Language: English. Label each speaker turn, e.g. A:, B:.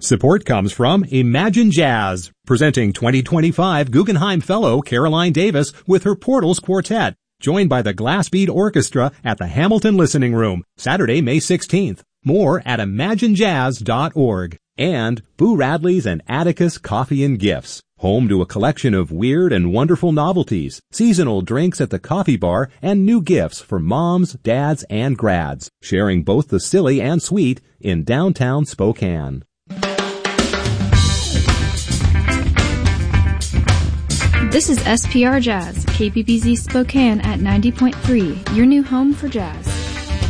A: Support comes from Imagine Jazz, presenting 2025 Guggenheim Fellow Caroline Davis with her Portals Quartet, joined by the Glass Bead Orchestra at the Hamilton Listening Room, Saturday, May 16th. More at imaginejazz.org. And Boo Radley's and Atticus Coffee and Gifts, home to a collection of weird and wonderful novelties, seasonal drinks at the coffee bar, and new gifts for moms, dads, and grads, sharing both the silly and sweet in downtown Spokane.
B: This is SPR Jazz, KPBZ Spokane at 90.3, your new home for jazz.